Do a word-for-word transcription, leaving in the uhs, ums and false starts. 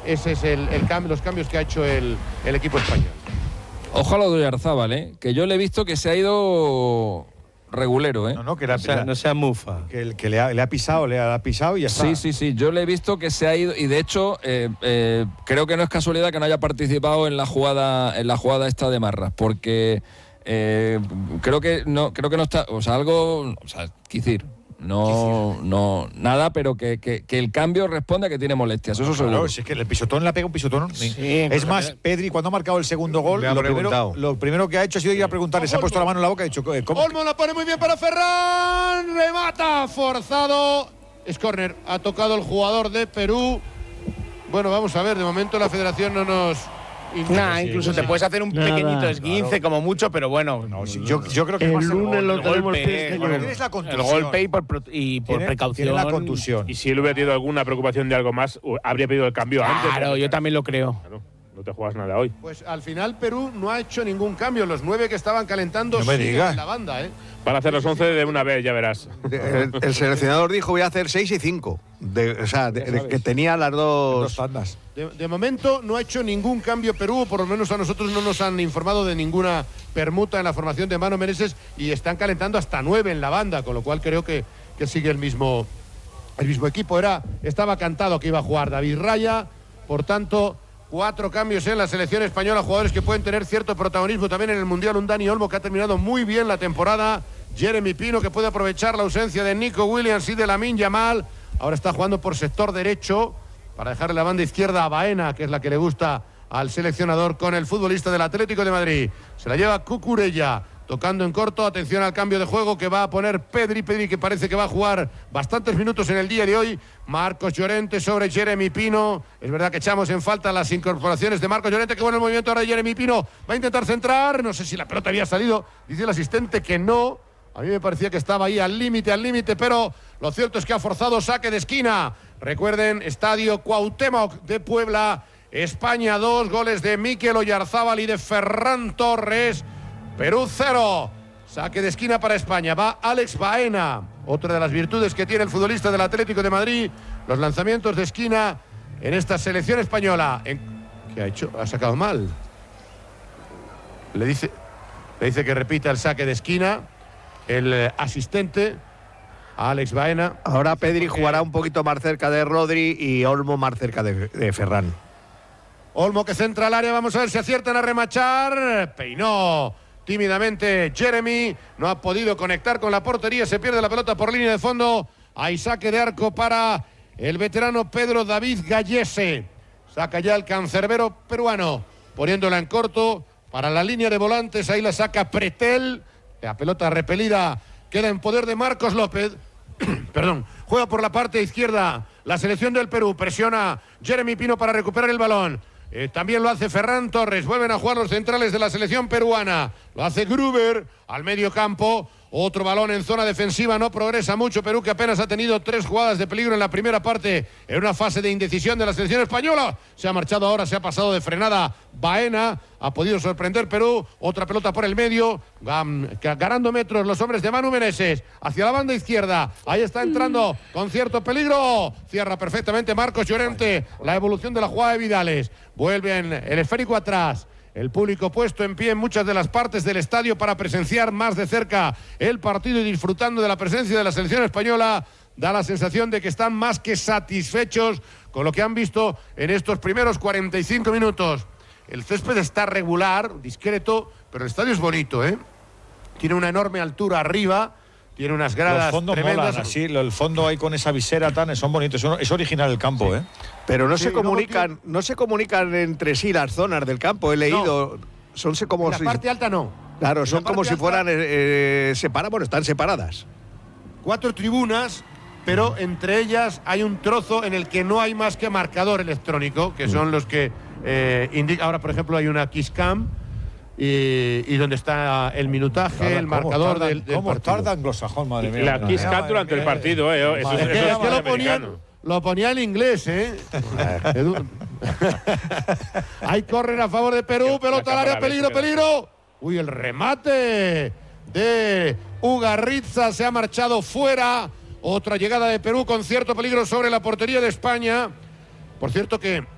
ese es el, el cambio, los cambios que ha hecho el, el equipo español. Ojalá de Oyarzábal, ¿eh? Que yo le he visto que se ha ido regulero, ¿eh? No, no, que la, o sea, la, no sea mufa. Que, que le, ha, le ha pisado, le ha pisado y ya está. Sí, sí, sí. Yo le he visto que se ha ido y de hecho eh, eh, creo que no es casualidad que no haya participado en la jugada, en la jugada esta de Marras, porque eh, creo que no, creo que no está, o sea, algo, o sea, quisir. No, no, nada, pero que, que, que el cambio responde a que tiene molestias, eso claro, seguro. Si es que el pisotón le ha pegado un pisotón. Sí, es más, Pedri, cuando ha marcado el segundo gol, lo primero, lo primero que ha hecho ha sido ir a preguntarle, se ha puesto la mano en la boca y ha dicho, ¿cómo? Olmo la pone muy bien para Ferran, remata, forzado, es córner, ha tocado el jugador de Perú. Bueno, vamos a ver, de momento la federación no nos... Nah, incluso te puedes hacer un Nada, pequeñito esguince, claro. como mucho, pero bueno. No, sí, yo, yo creo que el es más lunes lo el tenemos golpe, que bueno, tienes la el contusión. golpe y por, pro- y por Tiene- precaución. tiene la contusión. Y si él hubiera tenido alguna preocupación de algo más, habría pedido el cambio antes. Claro, yo también lo creo. Claro, no te juegas nada hoy. Pues al final Perú no ha hecho ningún cambio, los nueve que estaban calentando No me siguen digas. en la banda, ¿eh? Para hacer los once de una vez, ya verás. El, el seleccionador dijo voy a hacer seis y cinco. De, o sea, de, de, que tenía las dos, Dos tandas. De, de momento no ha hecho ningún cambio Perú, o por lo menos a nosotros no nos han informado de ninguna permuta en la formación de Mano Menezes y están calentando hasta nueve en la banda, con lo cual creo que, que sigue el mismo, el mismo equipo. Era, estaba cantado que iba a jugar David Raya, por tanto, cuatro cambios en la selección española, jugadores que pueden tener cierto protagonismo también en el Mundial. Un Dani Olmo que ha terminado muy bien la temporada, Jeremy Pino que puede aprovechar la ausencia de Nico Williams y de Lamine Yamal, ahora está jugando por sector derecho para dejarle la banda izquierda a Baena, que es la que le gusta al seleccionador, con el futbolista del Atlético de Madrid. Se la lleva Cucurella, tocando en corto. Atención al cambio de juego que va a poner Pedri. Pedri que parece que va a jugar bastantes minutos en el día de hoy. Marcos Llorente sobre Jeremy Pino. Es verdad que echamos en falta las incorporaciones de Marcos Llorente. Qué bueno el movimiento ahora de Jeremy Pino. Va a intentar centrar. No sé si la pelota había salido. Dice el asistente que no. A mí me parecía que estaba ahí al límite, al límite, pero lo cierto es que ha forzado saque de esquina. Recuerden, Estadio Cuauhtémoc de Puebla. España dos, goles de Mikel Oyarzábal y de Ferran Torres. Perú cero. Saque de esquina para España. Va Alex Baena. Otra de las virtudes que tiene el futbolista del Atlético de Madrid. Los lanzamientos de esquina en esta selección española. En... ¿Qué ha hecho? Ha sacado mal. Le dice, le dice que repita el saque de esquina. El eh, asistente, Alex Baena. Ahora Pedri jugará un poquito más cerca de Rodri y Olmo más cerca de, de Ferran. Olmo que centra al área, vamos a ver si aciertan a remachar. Peinó tímidamente Jeremy, no ha podido conectar con la portería, se pierde la pelota por línea de fondo. Hay saque de arco para el veterano Pedro David Gallese. Saca ya el cancerbero peruano, poniéndola en corto para la línea de volantes. Ahí la saca Pretel. La pelota repelida queda en poder de Marcos López. Perdón, juega por la parte izquierda la selección del Perú. Presiona Jeremy Pino para recuperar el balón. Eh, también lo hace Ferran Torres. Vuelven a jugar los centrales de la selección peruana. Lo hace Gruber al medio campo. Otro balón en zona defensiva, no progresa mucho Perú, que apenas ha tenido tres jugadas de peligro en la primera parte, en una fase de indecisión de la selección española. Se ha marchado ahora, se ha pasado de frenada Baena, ha podido sorprender Perú. Otra pelota por el medio, ganando metros los hombres de Manu Menezes, hacia la banda izquierda. Ahí está entrando con cierto peligro. Cierra perfectamente Marcos Llorente, la evolución de la jugada de Vidales. Vuelven el esférico atrás. El público puesto en pie en muchas de las partes del estadio para presenciar más de cerca el partido y disfrutando de la presencia de la selección española. Da la sensación de que están más que satisfechos con lo que han visto en estos primeros cuarenta y cinco minutos. El césped está regular, discreto, pero el estadio es bonito, ¿eh? Tiene una enorme altura arriba, tiene unas gradas Los fondos tremendas. molan, así, el fondo ahí con esa visera tan, son bonitos, es original el campo, ¿eh? Pero no Sí, se luego comunican, tiene- no se comunican entre sí las zonas del campo. He leído, son se- como En la si, parte alta no. claro, en son la como parte si alta- fueran eh, eh, separadas, bueno, están separadas. Cuatro tribunas, pero entre ellas hay un trozo en el que no hay más que marcador electrónico, que son los que eh, indican. Ahora, por ejemplo, hay una Kiss Cam y, y donde está el minutaje, Tarda, el ¿cómo marcador tarda- del, del ¿Cómo partido. tarda anglosajón, madre mía? La Madre Kiss mía, Cat madre durante el mía. partido, ¿eh? Eso, Madre es- Es eso que, es es que lo, americano. ponían, lo ponía en inglés, ¿eh? Edu- Hay córner a favor de Perú, La pelota al área, cámara, peligro, ves, queda. peligro. Uy, el remate de Ugarritza se ha marchado fuera. Otra llegada de Perú con cierto peligro sobre la portería de España. Por cierto que